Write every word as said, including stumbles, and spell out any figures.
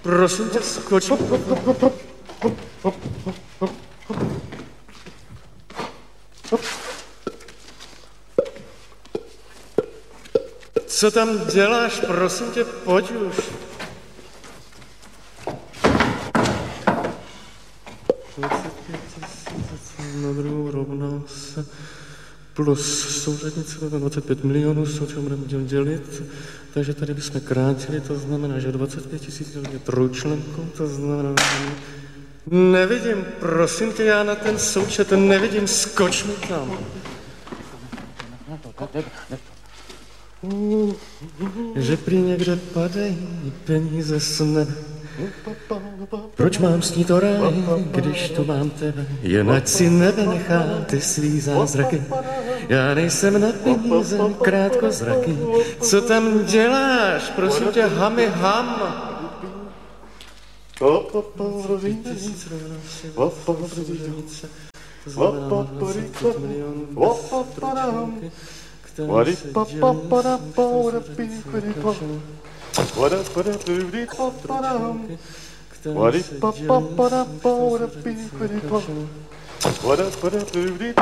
prosím tě, skoč. Co tam děláš, prosím tě, pojď už. dvacet pět tisíc na druhou rovná se plus souřadnice dvacet pět milionů, s čím budeme dělit. Takže tady bychom krátili, to znamená, že dvacet pět tisíc je trojčlenkou, to znamená, že nevidím, prosím tě, já na ten součet nevidím, skoč mi tam. Že prý někde padají peníze z nebe. Proč mám snít o ráji, když tu mám tebe? Jen ať si nebe nechá ty svý zázraky. Já nejsem na peníze krátkozraký. Co tam děláš? Prosím tě, hami ham. Tisíc rovná si souřadnice. To znamená dvacet pět milionů bez trojčlenky. What if papa para para piperipa? What if para piperipa para? What if papa para para piperipa? What if para piperipa?